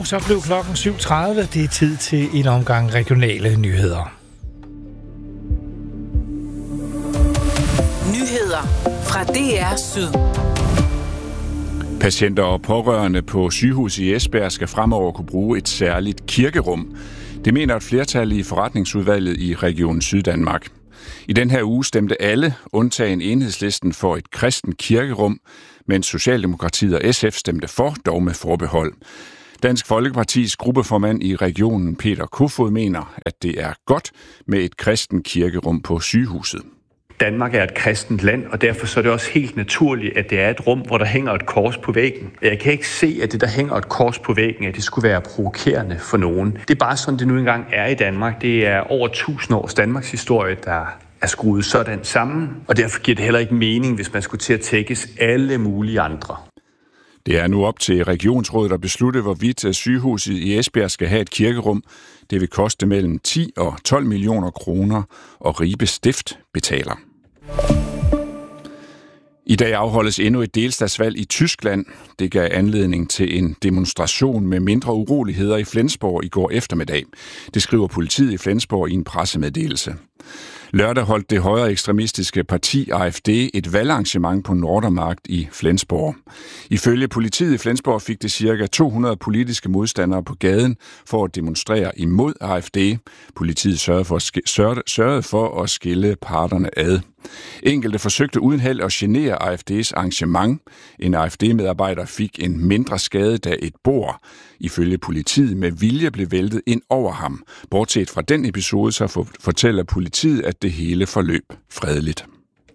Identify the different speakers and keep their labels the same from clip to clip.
Speaker 1: Og så blev klokken 7.30. Det er tid til en omgang regionale nyheder.
Speaker 2: Nyheder fra DR Syd.
Speaker 3: Patienter og pårørende på sygehuset i Esbjerg skal fremover kunne bruge et særligt kirkerum. Det mener et flertal i forretningsudvalget i Region Syddanmark. I den her uge stemte alle, undtagen Enhedslisten, for et kristent kirkerum, mens Socialdemokratiet og SF stemte for, dog med forbehold. Dansk Folkepartis gruppeformand i regionen, Peter Kofod, mener, at det er godt med et kristent kirkerum på sygehuset.
Speaker 4: Danmark er et kristent land, og derfor så er det også helt naturligt, at det er et rum, hvor der hænger et kors på væggen. Jeg kan ikke se, at det, der hænger et kors på væggen, at det skulle være provokerende for nogen. Det er bare sådan, det nu engang er i Danmark. Det er over 1000 års Danmarks historie, der er skruet sådan sammen, og derfor giver det heller ikke mening, hvis man skulle til at tækkes alle mulige andre.
Speaker 3: Det er nu op til regionsrådet at beslutte, hvorvidt sygehuset i Esbjerg skal have et kirkerum. Det vil koste mellem 10 og 12 millioner kroner, og Ribe Stift betaler. I dag afholdes endnu et delstatsvalg i Tyskland. Det gav anledning til en demonstration med mindre uroligheder i Flensborg i går eftermiddag. Det skriver politiet i Flensborg i en pressemeddelelse. Lørdag holdt det højre ekstremistiske parti AfD et valgarrangement på Nordmarkt i Flensborg. Ifølge politiet i Flensborg fik det ca. 200 politiske modstandere på gaden for at demonstrere imod AfD. Politiet sørgede for at skille parterne ad. Enkelte forsøgte uden held at genere AfD's arrangement. En AfD-medarbejder fik en mindre skade, da et bord, ifølge politiet, med vilje blev væltet ind over ham. Bortset fra den episode, så fortæller politiet, at det hele forløb fredeligt.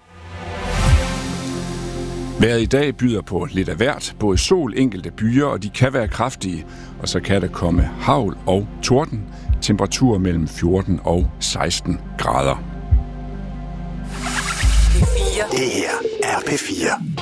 Speaker 3: Vejret i dag byder på lidt af hvert. Både sol, enkelte byer, og de kan være kraftige. Og så kan der komme hagl og torden. Temperaturer mellem 14 og 16 grader.
Speaker 5: Det her er P4.